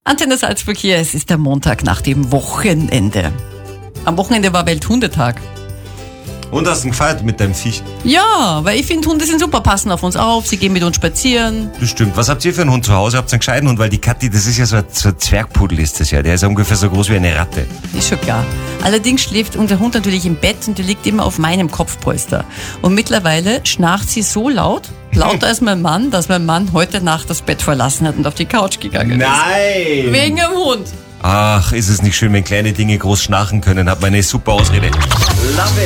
Antenne Salzburg hier, es ist der Montag nach dem Wochenende. Am Wochenende war Welthundetag. Und hast du ihn gefeiert mit deinem Viech? Ja, weil ich finde, Hunde sind super, passen auf uns auf, sie gehen mit uns spazieren. Das stimmt. Was habt ihr für einen Hund zu Hause? Habt ihr einen gescheiten Hund? Weil die Kathi, das ist ja so ein Zwergpudel ist das ja. Der ist ja ungefähr so groß wie eine Ratte. Ist schon klar. Allerdings schläft unser Hund natürlich im Bett und der liegt immer auf meinem Kopfpolster. Und mittlerweile schnarcht sie so laut, lauter als mein Mann, dass mein Mann heute Nacht das Bett verlassen hat und auf die Couch gegangen ist. Nein! Wegen dem Hund. Ach, ist es nicht schön, wenn kleine Dinge groß schnarchen können? Hat man eine super Ausrede. Love it!